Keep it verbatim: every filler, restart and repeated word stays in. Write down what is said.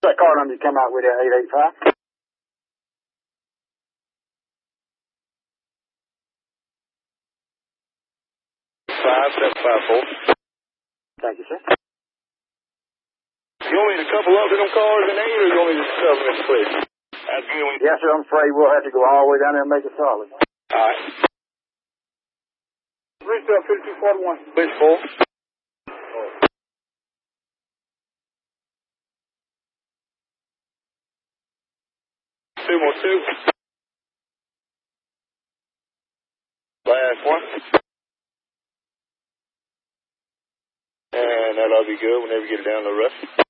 That car number you come out with at eight eight five. five seven five four. Thank you, sir. You want me to couple up to them cars in eight, or you want me to shove them in the place? That's good. We... Yes, sir, I'm afraid we'll have to go all the way down there and make it solid. All right. Reach up fifty-two forty-one. Which four? Two more two. Last one. And that'll be good whenever you get it down to the rest.